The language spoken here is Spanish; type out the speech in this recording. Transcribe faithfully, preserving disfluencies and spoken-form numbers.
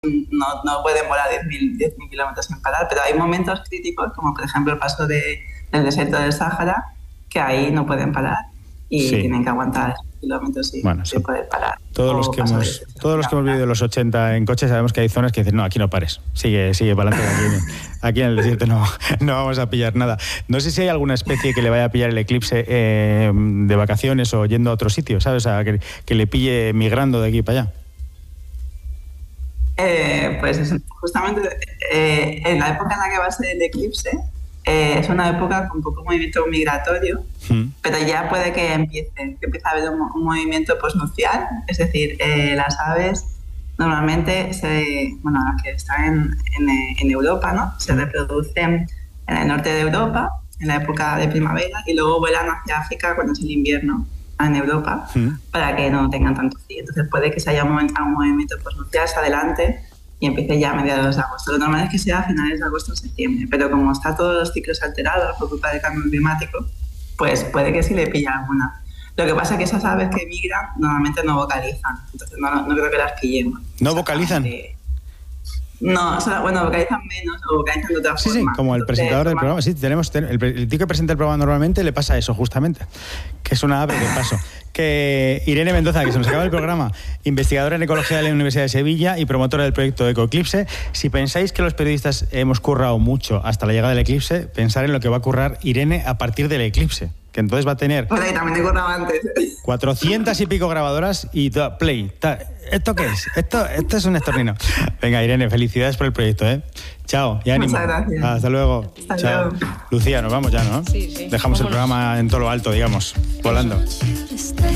no, no pueden volar diez mil kilómetros sin parar, pero hay momentos críticos, como por ejemplo el paso de, del desierto del Sáhara, que ahí no pueden parar y sí. tienen que aguantar kilómetros y bueno, sin poder parar. Todos los que hemos todos los que hemos vivido los ochenta en coche sabemos que hay zonas que dicen, no, aquí no pares, sigue sigue para adelante, aquí, aquí en el desierto no, no vamos a pillar nada. No sé si hay alguna especie que le vaya a pillar el eclipse eh, de vacaciones o yendo a otro sitio, ¿sabes? O sea, que, que le pille migrando de aquí para allá. Eh, pues justamente eh, en la época en la que va a ser el eclipse, Eh, es una época con poco movimiento migratorio, mm. pero ya puede que empiece, que empiece a haber un, un movimiento postnupcial, es decir, eh, las aves normalmente, se, bueno, las que están en, en, en Europa, ¿no? Se reproducen en el norte de Europa, en la época de primavera, y luego vuelan hacia África cuando es el invierno en Europa, mm. para que no tengan tanto frío. Entonces puede que se haya un, un movimiento postnupcial hacia adelante y empiece ya a mediados de agosto. Lo normal es que sea a finales de agosto o septiembre, pero como están todos los ciclos alterados por culpa del cambio climático, pues puede que sí le pille alguna. Lo que pasa es que esas aves que migran normalmente no vocalizan, entonces no, no creo que las pillemos. ¿No vocalizan? Eh, no, o sea, bueno, vocalizan menos o vocalizan de otra sí, forma. Sí, como el entonces, presentador del como... programa. Sí, tenemos el, el tío que presenta el programa normalmente le pasa eso justamente, que es una ave de paso. Que Irene Mendoza, que se nos acaba el programa, investigadora en ecología de la Universidad de Sevilla y promotora del proyecto Ecoeclipse. Si pensáis que los periodistas hemos currado mucho hasta la llegada del eclipse, pensar en lo que va a currar Irene a partir del eclipse, que entonces va a tener pues ahí también he currado antes. cuatrocientas y pico grabadoras y toda, play. Ta, ¿Esto qué es? Esto, esto es un estornino. Venga, Irene, felicidades por el proyecto, ¿eh? Chao, y ánimo. Muchas gracias. Hasta luego. Hasta Chao. luego. Lucía, nos vamos ya, ¿no? Sí, sí. Dejamos el programa en todo lo alto, digamos, volando.